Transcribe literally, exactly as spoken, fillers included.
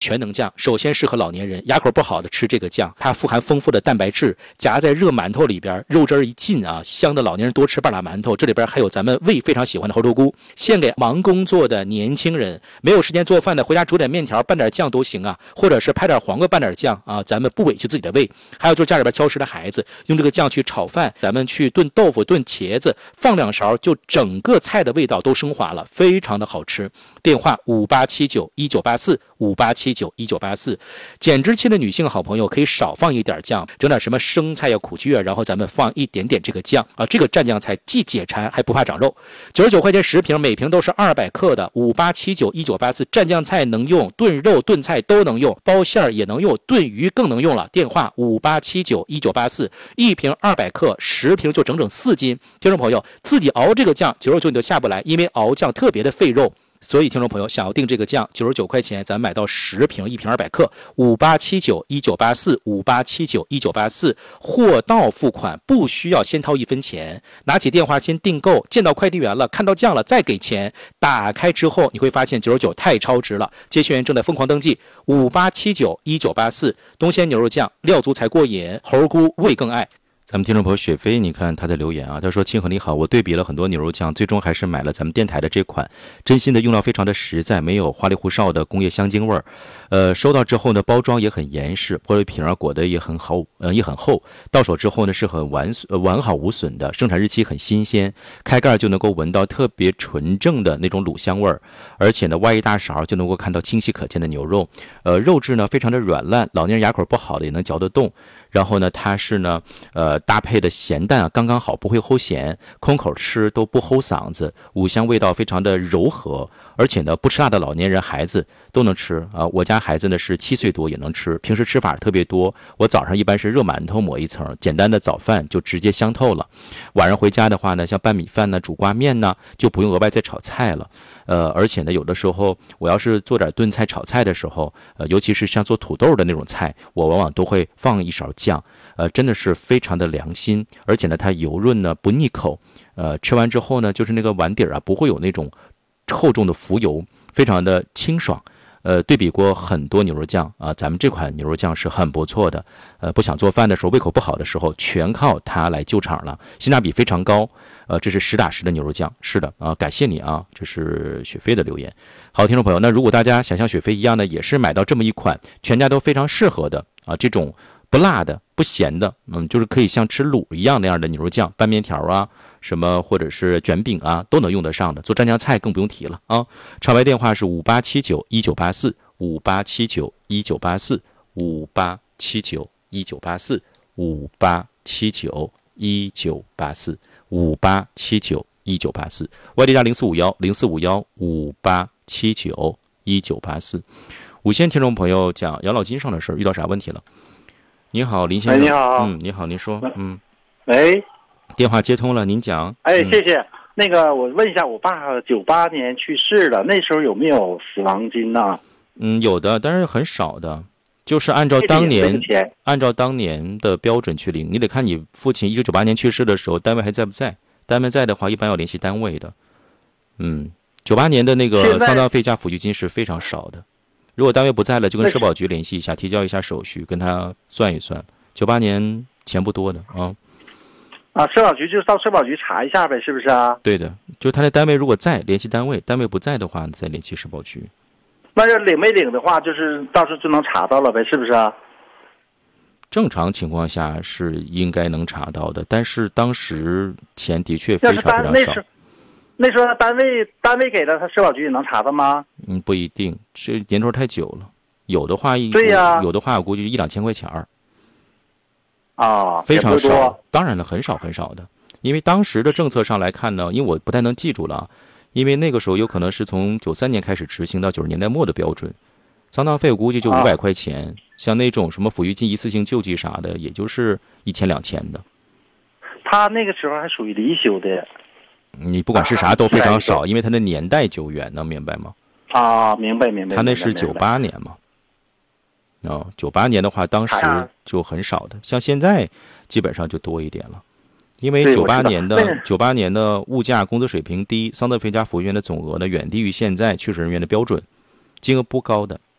全能酱，首先适合老年人，牙口不好的吃这个酱，它富含丰富的蛋白质，夹在热馒头里边，肉汁儿一进啊，香的老年人多吃半拉馒头。这里边还有咱们胃非常喜欢的猴头菇，献给忙工作的年轻人，没有时间做饭的，回家煮点面条拌点酱都行啊，或者是拍点黄瓜拌点酱啊，咱们不委屈自己的胃。还有就是家里边挑食的孩子，用这个酱去炒饭，咱们去炖豆腐、炖茄子，放两勺，就整个菜的味道都升华了，非常的好吃。电话五八七九一九八四五八七九一九八四。减脂期的女性好朋友可以少放一点酱，整点什么生菜呀、苦苣啊，然后咱们放一点点这个酱啊，这个蘸酱菜既解馋还不怕长肉。九十九块钱十瓶，每瓶都是二百克的。五八七九一九八四，蘸酱菜能用，炖肉炖菜都能用，包馅儿也能用，炖鱼更能用了。电话五八七九一九八四，一瓶二百克，十瓶就整整四斤。听众朋友自己熬这个酱，九十九你都下不来，因为熬酱特别的费肉。所以听众朋友想要订这个酱，九十九块钱，咱买到十瓶，一瓶二百克。五八七九一九八四五八七九一九八四，货到付款，不需要先掏一分钱，拿起电话先订购，见到快递员了，看到酱了再给钱。打开之后你会发现九十九太超值了，接线员正在疯狂登记。五八七九一九八四，东鲜牛肉酱，料足才过瘾，猴菇味更爱。咱们听众朋友雪飞，你看他的留言啊，他说：清河你好，我对比了很多牛肉酱，最终还是买了咱们电台的这款，真心的用料非常的实在，没有花里胡哨的工业香精味儿。呃，收到之后呢，包装也很严实，玻璃瓶啊裹得也很好，呃也很厚，到手之后呢是很完呃完好无损的，生产日期很新鲜，开盖就能够闻到特别纯正的那种卤香味儿，而且呢挖一大勺就能够看到清晰可见的牛肉，呃肉质呢非常的软烂，老年人牙口不好的也能嚼得动。然后呢，它是呢，呃，搭配的咸淡啊，刚刚好，不会齁咸，空口吃都不齁嗓子，五香味道非常的柔和，而且呢，不吃辣的老年人、孩子都能吃啊。我家孩子呢是七岁多也能吃，平时吃法特别多。我早上一般是热馒头抹一层，简单的早饭就直接香透了。晚上回家的话呢，像拌米饭呢、煮挂面呢，就不用额外再炒菜了。呃，而且呢，有的时候我要是做点炖菜、炒菜的时候，呃，尤其是像做土豆的那种菜，我往往都会放一勺酱，呃，真的是非常的良心，而且呢，它油润呢不腻口，呃，吃完之后呢，就是那个碗底儿啊，不会有那种厚重的浮油，非常的清爽。呃，对比过很多牛肉酱啊，咱们这款牛肉酱是很不错的。呃，不想做饭的时候，胃口不好的时候，全靠它来救场了，性价比非常高。呃，这是实打实的牛肉酱，是的啊，感谢你啊，这是雪飞的留言。好，听众朋友，那如果大家想像雪飞一样呢，也是买到这么一款全家都非常适合的啊，这种不辣的、不咸的，嗯，就是可以像吃卤一样那样的牛肉酱，拌面条啊，什么或者是卷饼啊，都能用得上的。做蘸酱菜更不用提了啊。场外电话是五八七九一九八四五八七九一九八四五八七九一九八四五八七九一九八四五八七九一九八四，外地加零四五幺零四五幺五八七九一九八四。五线听众朋友讲养老金上的事儿，遇到啥问题了？你好，林先生。 哎，你好。 嗯，你好，您说。嗯。 喂。 电话接通了，您讲。 哎， 嗯、 谢谢。那个，我问一下，我爸九八年去世了，那时候有没有死亡金呢？ 嗯，有的，但是很少的，就是按照当年按照当年的标准去领。你得看你父亲一九九八年去世的时候，单位还在不在？单位在的话，一般要联系单位的。嗯，九八年的那个丧葬费加抚育金是非常少的。如果单位不在了，就跟社保局联系一下，提交一下手续，跟他算一算。九八年钱不多的啊。 啊，社保局就到社保局查一下呗，是不是啊？ 对的，就他的单位如果在，联系单位；单位不在的话，再联系社保局。 那要领没领的话，就是到时候就能查到了呗，是不是啊？ 正常情况下是应该能查到的，但是当时钱的确非常非常少。 那时候单位单位给的，他社保局也能查到吗？ 嗯，不一定，这年头太久了。有的话， 对呀、啊， 有的话我估计一两千块钱儿。 啊， 非常少，当然了，很少很少的。因为当时的政策上来看呢，因为我不太能记住了，因为那个时候有可能是从九三年开始执行到九十年代末的标准，丧葬费我估计就五百块钱、啊，像那种什么抚育金、一次性救济啥的，也就是一千两千的。 他那个时候还属于离休的。 你不管是啥都非常少，啊、因为他的年代久远，能明白吗？ 啊，明白明白。 他那是九八年嘛。哦，九八年的话，当时就很少的，像现在基本上就多一点了，因为九八年的九八年的物价、工资水平低，丧葬费加抚育员的总额呢远低于现在去世人员的标准，金额不高的，